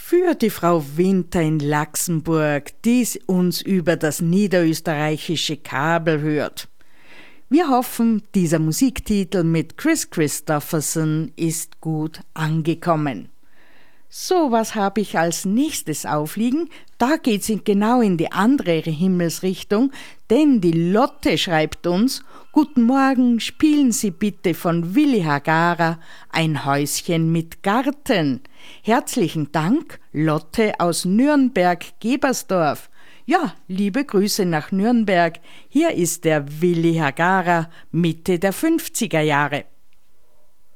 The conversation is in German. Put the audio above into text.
Für die Frau Winter in Laxenburg, die uns über das niederösterreichische Kabel hört. Wir hoffen, dieser Musiktitel mit Kris Kristofferson ist gut angekommen. So, was habe ich als nächstes aufliegen? Da geht's genau in die andere Himmelsrichtung, denn die Lotte schreibt uns: Guten Morgen, spielen Sie bitte von Willi Hagara Ein Häuschen mit Garten. Herzlichen Dank, Lotte aus Nürnberg-Gebersdorf. Ja, liebe Grüße nach Nürnberg. Hier ist der Willi Hagara, Mitte der 50er Jahre.